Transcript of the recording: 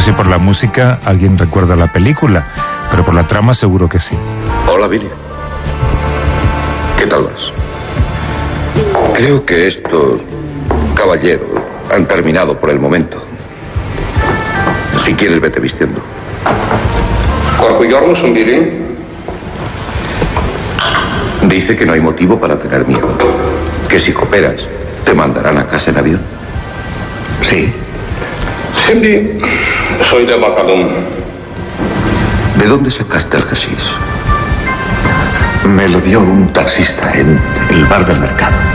si por la música alguien recuerda la película, pero por la trama seguro que sí. Hola, Billy. ¿Qué tal vas? Creo que estos caballeros han terminado por el momento. Si quieres, vete vistiendo. Dice que no hay motivo para tener miedo. Que si cooperas, te mandarán a casa en avión. Sí. Hindi, soy de Bacalón. ¿De dónde sacaste el hashish? Me lo dio un taxista en el bar del mercado.